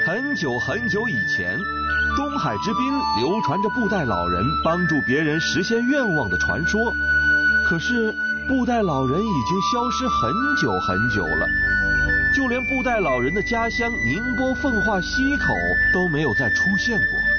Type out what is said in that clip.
很久很久以前，东海之滨流传着布袋老人帮助别人实现愿望的传说。可是布袋老人已经消失很久很久了，就连布袋老人的家乡宁波奉化溪口都没有再出现过。